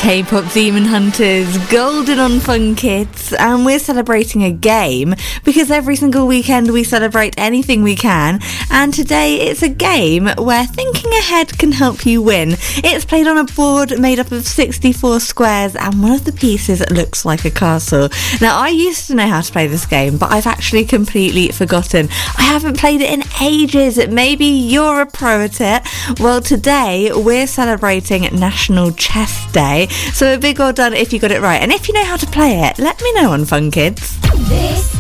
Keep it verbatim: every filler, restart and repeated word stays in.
K-pop Demon Hunters, Golden on Fun Kids, and we're celebrating a game because every single weekend we celebrate anything we can, and today it's a game where thinking ahead can help you win. It's played on a board made up of sixty-four squares, and one of the pieces looks like a castle. Now, I used to know how to play this game, but I've actually completely forgotten. I haven't played it in ages. Maybe you're a pro at it. Well, today we're celebrating National Chess Day. So a big well done if you got it right. And if you know how to play it, let me know on Fun Kids. This